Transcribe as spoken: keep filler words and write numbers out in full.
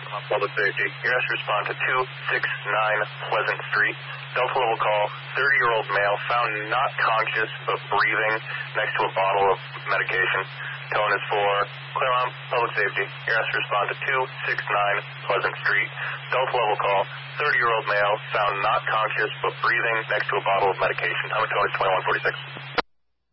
Public Safety. You're asked to respond to two six nine Pleasant Street. Delta level call, thirty-year-old male found not conscious but breathing next to a bottle of medication. Tone is for Claremont Public Safety. You're asked to respond to two six nine Pleasant Street. Delta level call, thirty-year-old male found not conscious but breathing next to a bottle of medication. Tone is twenty-one forty-six.